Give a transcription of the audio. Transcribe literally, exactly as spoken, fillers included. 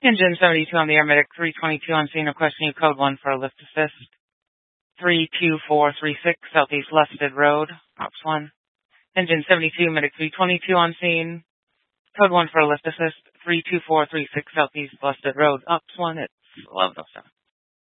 Engine seventy-two on the air, medic three twenty-two on scene, requesting you code one for a lift assist. three two four three six, Southeast Lusted Road, Ops one. Engine seventy-two, medic three twenty-two on scene, code one for a lift assist. three two four three six, Southeast Lusted Road, Ops one, it's eleven oh seven.